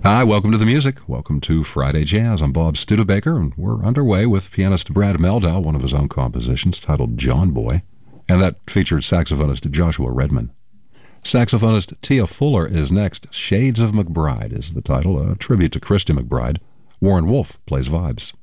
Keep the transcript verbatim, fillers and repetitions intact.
Hi, welcome to the music. Welcome to Friday Jazz. I'm Bob Studebaker, and we're underway with pianist Brad Mehldau, one of his own compositions titled John Boy, and that featured saxophonist Joshua Redman. Saxophonist Tia Fuller is next. Shades of McBride is the title, a tribute to Christy McBride. Warren Wolf plays vibes.